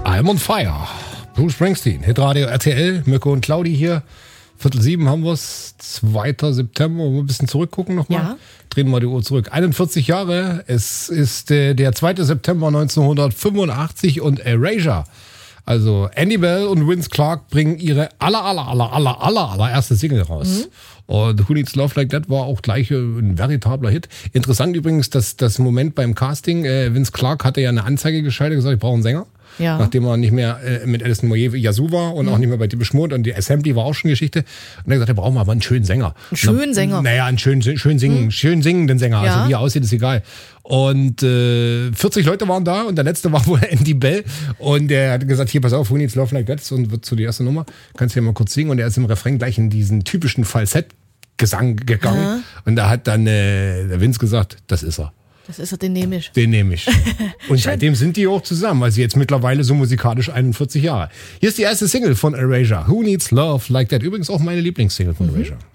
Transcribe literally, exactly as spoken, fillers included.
I'm on fire. Bruce Springsteen, Hitradio R T L, Mirko und Claudi hier. Viertel sieben haben wir es, zweiter September. Wollen wir ein bisschen zurückgucken nochmal? Ja. Drehen wir die Uhr zurück. einundvierzig Jahre, es ist äh, der zweite September neunzehnhundertfünfundachtzig und Erasure. Also Andy Bell und Vince Clarke bringen ihre aller, aller, aller, aller, aller, allererste Single raus. Mhm. Und Who Needs Love Like That war auch gleich ein veritabler Hit. Interessant übrigens, dass das Moment beim Casting, äh, Vince Clarke hatte ja eine Anzeige geschaltet, gesagt, ich brauche einen Sänger. Ja. Nachdem er nicht mehr äh, mit Alison Moyet Yazoo war und mhm. auch nicht mehr bei Depeche Mode und die Assembly war auch schon Geschichte. Und er hat gesagt, er braucht mal aber einen schönen Sänger. Einen schönen Sänger? Naja, einen schön, schön, singen, mhm. schön singenden Sänger. Ja. Also wie er aussieht, ist egal. Und äh, vierzig Leute waren da und der letzte war wohl Andy Bell. Und der hat gesagt, hier, pass auf, Who Needs Love Like That und wird zu die erste Nummer. Kannst du hier mal kurz singen. Und er ist im Refrain gleich in diesen typischen Falsettgesang gegangen. Ja. Und da hat dann äh, der Vince gesagt, das ist er. Das ist er, den nehme ich. Den nehme ich. Und seitdem sind die auch zusammen, also jetzt mittlerweile so musikalisch einundvierzig Jahre. Hier ist die erste Single von Erasure. Who Needs Love Like That? Übrigens auch meine Lieblingssingle von mhm. Erasure.